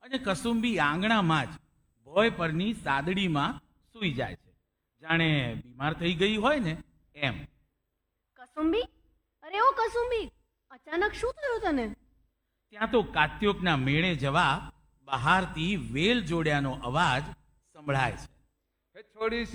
અને કસુંબી આંગણામાં જ ભોય પરની સાદડીમાં સૂઈ જાય છે, જાણે બીમાર થઈ ગઈ હોય ને એમ. કસુંબી, અરે ઓ કસુંબી, અચાનક શું થયું તને? ત્યાં તો કાત્યોકના મેળે જવા બહારથી વેલ જોડ્યાનો અવાજ સંભળાય છે. છોડી